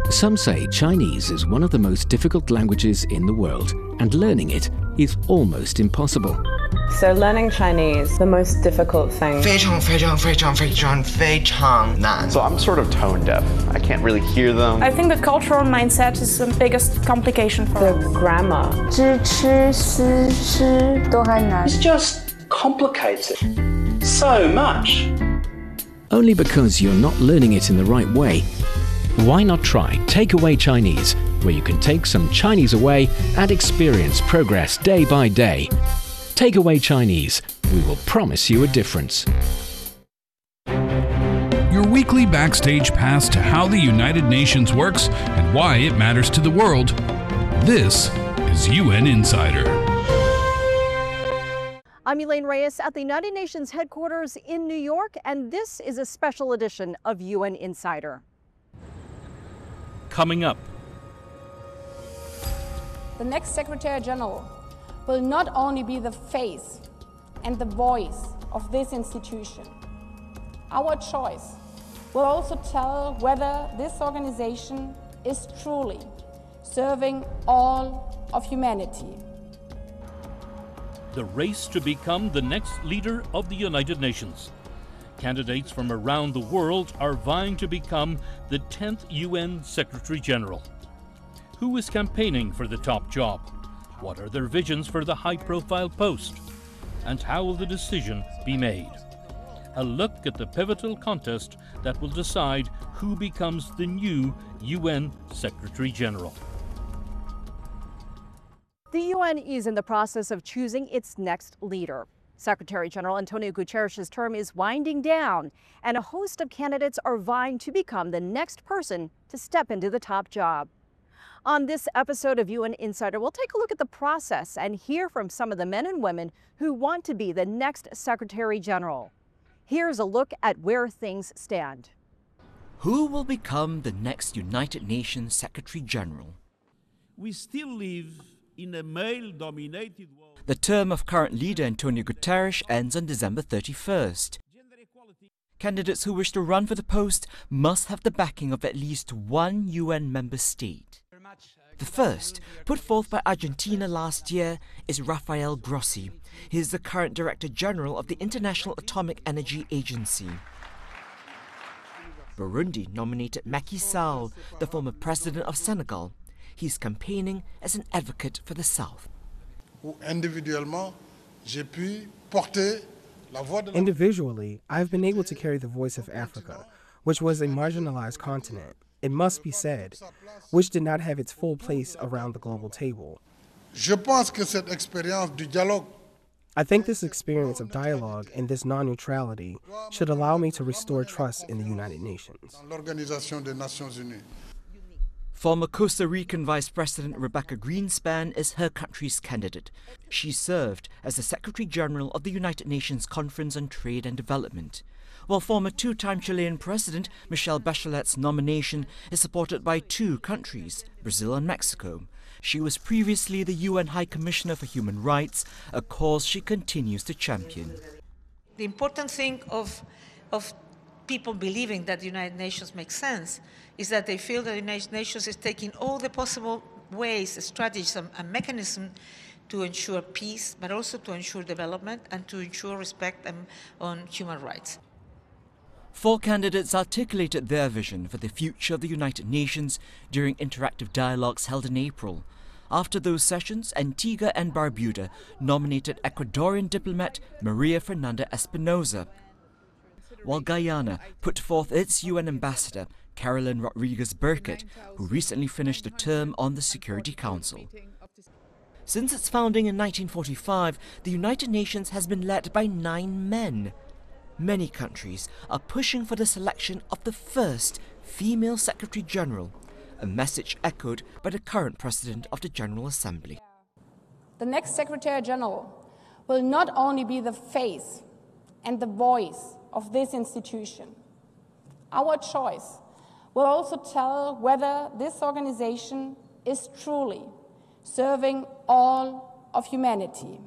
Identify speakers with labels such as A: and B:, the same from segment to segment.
A: Some say Chinese is one of the most difficult languages in the world, and learning it is almost impossible.
B: So learning Chinese, the most difficult thing.
C: 非常非常非常非常非常难.
D: So I'm sort of tone deaf. I can't really hear them.
E: I think the cultural mindset is the biggest complication for
B: the grammar.
F: 知吃思吃都很难.
G: It's just complicated so much.
A: Only because you're not learning it in the right way. Why not try Takeaway Chinese, where you can take some Chinese away and experience progress day by day. Takeaway Chinese, we will promise you a difference.
H: Your weekly backstage pass to how the United Nations works and why it matters to the world. This is UN Insider.
I: I'm Elaine Reyes at the United Nations headquarters in New York, and this is a special edition of UN Insider.
J: Coming up,
E: the next Secretary General will not only be the face and the voice of this institution. Our choice will also tell whether this organization is truly serving all of humanity.
J: the race to become the next leader of the United Nations. Candidates from around the world are vying to become the 10th UN Secretary General. Who is campaigning for the top job? What are their visions for the high-profile post? And how will the decision be made? A look at the pivotal contest that will decide who becomes the new UN Secretary General.
I: The UN is in the process of choosing its next leader. Secretary General Antonio Guterres' term is winding down, and a host of candidates are vying to become the next person to step into the top job. On this episode of UN Insider, we'll take a look at the process and hear from some of the men and women who want to be the next Secretary General. Here's a look at where things stand.
K: Who will become the next United Nations Secretary General?
L: We still live in a male-dominated world.
K: The term of current leader Antonio Guterres ends on December 31st. Candidates who wish to run for the post must have the backing of at least one UN member state. The first, put forth by Argentina last year, is Rafael Grossi. He is the current Director General of the International Atomic Energy Agency. Burundi nominated Macky Sall, the former president of Senegal. He's campaigning as an advocate for the South.
M: Individually, I've been able to carry the voice of Africa, which was a marginalized continent, it must be said, which did not have its full place around the global table. I think this experience of dialogue and this non-neutrality should allow me to restore trust in the United Nations.
K: Former Costa Rican Vice President Rebecca Greenspan is her country's candidate. She served as the Secretary General of the United Nations Conference on Trade and Development, while former two-time Chilean President Michelle Bachelet's nomination is supported by two countries, Brazil and Mexico. She was previously the UN High Commissioner for Human Rights, a cause she continues to champion.
N: The important thing of people believing that the United Nations makes sense is that they feel that the United Nations is taking all the possible ways, strategies, and mechanisms to ensure peace, but also to ensure development and to ensure respect on human rights.
K: Four candidates articulated their vision for the future of the United Nations during interactive dialogues held in April. After those sessions, Antigua and Barbuda nominated Ecuadorian diplomat Maria Fernanda Espinosa, while Guyana put forth its UN ambassador, Carolyn Rodriguez-Burkett, who recently finished a term on the Security Council. Since its founding in 1945, the United Nations has been led by 9 men. Many countries are pushing for the selection of the first female Secretary General, a message echoed by the current President of the General Assembly.
E: The next Secretary General will not only be the face and the voice of this institution. Our choice will also tell whether this organization is truly serving all of humanity,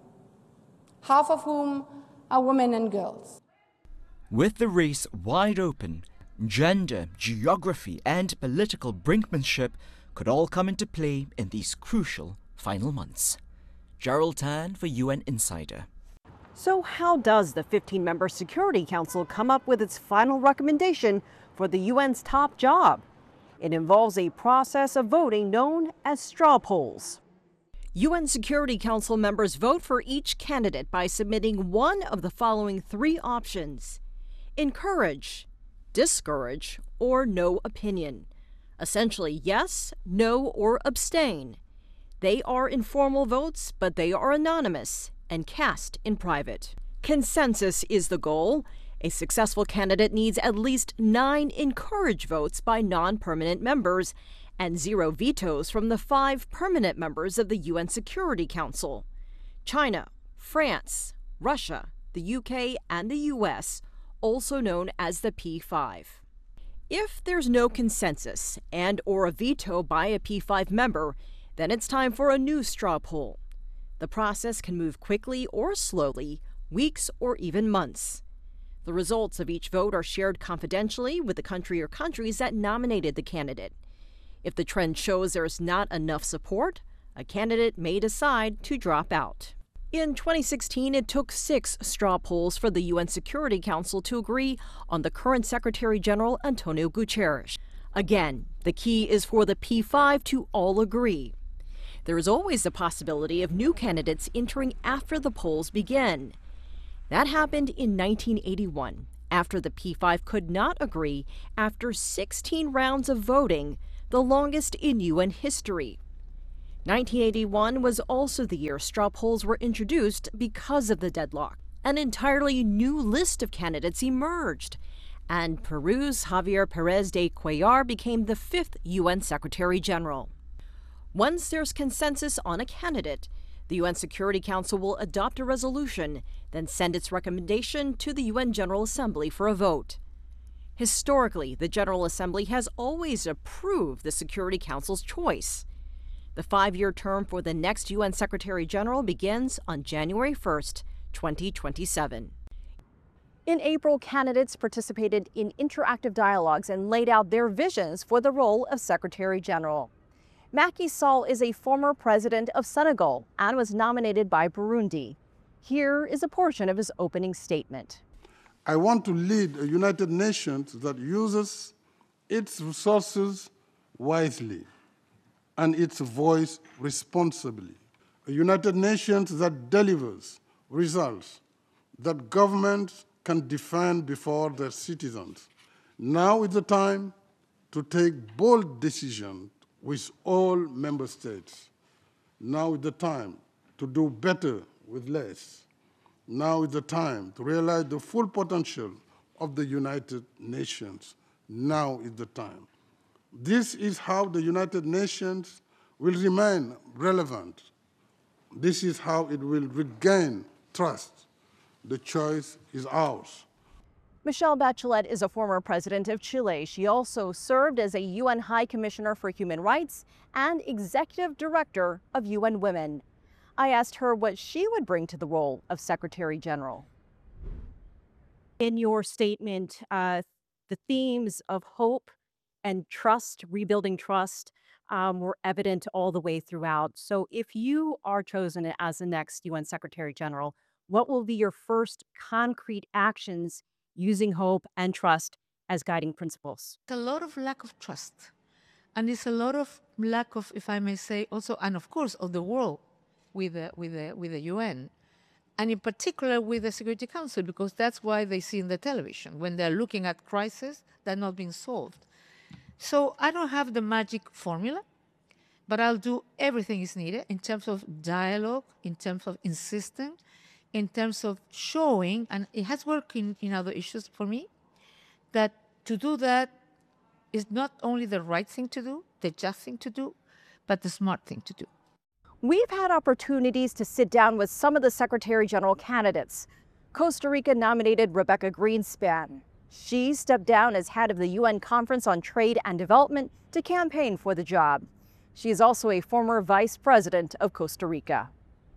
E: half of whom are women and girls.
K: With the race wide open, Gender, geography, and political brinkmanship could all come into play in these crucial final months. Gerald Tan for UN Insider.
I: So how does the 15-member Security Council come up with its final recommendation for the UN's top job? It involves a process of voting known as straw polls. UN Security Council members vote for each candidate by submitting one of the following three options: encourage, discourage, or no opinion. Essentially, yes, no, or abstain. They are informal votes, but they are anonymous and cast in private. Consensus is the goal. A successful candidate needs at least 9 encourage votes by non-permanent members and 0 vetoes from the 5 permanent members of the UN Security Council. China, France, Russia, the UK, and the US, also known as the P5. If there's no consensus and/or a veto by a P5 member, then it's time for a new straw poll. The process can move quickly or slowly, weeks or even months. The results of each vote are shared confidentially with the country or countries that nominated the candidate. If the trend shows there's not enough support, a candidate may decide to drop out. In 2016, it took 6 straw polls for the UN Security Council to agree on the current Secretary General, Antonio Guterres. Again, the key is for the P5 to all agree. There is always the possibility of new candidates entering after the polls begin. That happened in 1981, after the P5 could not agree after 16 rounds of voting, the longest in UN history. 1981 was also the year straw polls were introduced because of the deadlock. An entirely new list of candidates emerged, and Peru's Javier Pérez de Cuellar became the 5th UN Secretary General. Once there's consensus on a candidate, the UN Security Council will adopt a resolution, then send its recommendation to the UN General Assembly for a vote. Historically, the General Assembly has always approved the Security Council's choice. The 5-year term for the next UN Secretary General begins on January 1st, 2027. In April, candidates participated in interactive dialogues and laid out their visions for the role of Secretary General. Macky Sall is a former president of Senegal and was nominated by Burundi. Here is a portion of his opening statement.
O: I want to lead a United Nations that uses its resources wisely and its voice responsibly. A United Nations that delivers results that governments can defend before their citizens. Now is the time to take bold decisions with all member states. Now is the time to do better with less. Now is the time to realize the full potential of the United Nations. Now is the time. This is how the United Nations will remain relevant. This is how it will regain trust. The choice is ours.
I: Michelle Bachelet is a former president of Chile. She also served as a UN High Commissioner for Human Rights and Executive Director of UN Women. I asked her what she would bring to the role of Secretary General. In your statement, the themes of hope and trust, rebuilding trust, were evident all the way throughout. So if you are chosen as the next UN Secretary General, what will be your first concrete actions using hope and trust as guiding principles?
N: A lot of lack of trust. And it's a lot of lack of, if I may say, also, and of course, of the world with the UN. And in particular with the Security Council, because that's why they see in the television, when they're looking at crises that are not being solved. So I don't have the magic formula, but I'll do everything is needed in terms of dialogue, in terms of insisting, in terms of showing, and it has worked in other issues for me, that to do that is not only the right thing to do, the just thing to do, but the smart thing to do.
I: We've had opportunities to sit down with some of the Secretary General candidates. Costa Rica nominated Rebecca Greenspan. She stepped down as head of the UN Conference on Trade and Development to campaign for the job. She is also a former vice president of Costa Rica.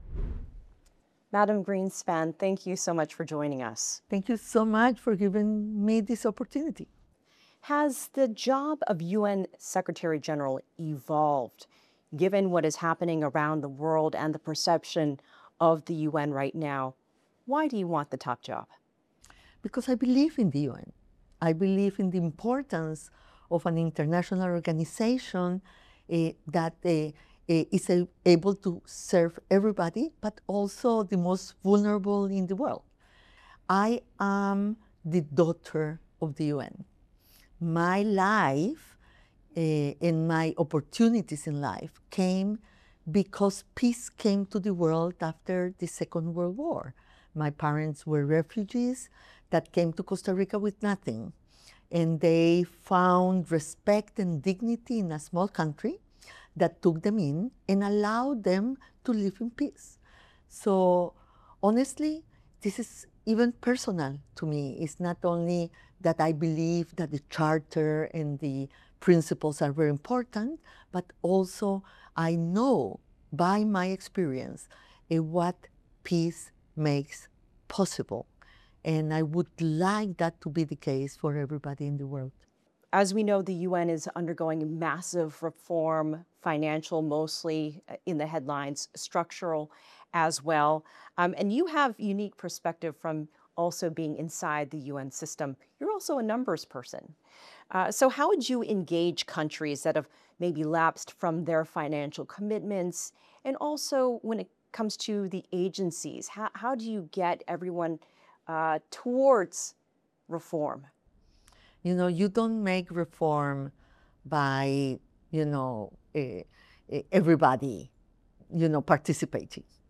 I: Madam Greenspan, thank you so much for joining us.
P: Thank you so much for giving me this opportunity.
I: Has the job of UN Secretary General evolved, given what is happening around the world and the perception of the UN right now? Why do you want the top job?
P: Because I believe in the UN. I believe in the importance of an international organization that is able to serve everybody, but also the most vulnerable in the world. I am the daughter of the UN. My life and my opportunities in life came because peace came to the world after the Second World War. My parents were refugees that came to Costa Rica with nothing. And they found respect and dignity in a small country that took them in and allowed them to live in peace. So honestly, this is even personal to me. It's not only that I believe that the charter and the principles are very important, but also I know by my experience what peace makes possible. And I would like that to be the case for everybody in the world.
I: As we know, the UN is undergoing massive reform, financial mostly in the headlines, structural as well. And you have unique perspective from also being inside the UN system. You're also a numbers person. So how would you engage countries that have maybe lapsed from their financial commitments? And also when it comes to the agencies, how do you get everyone towards reform?
P: You know, you don't make reform by, everybody, participating.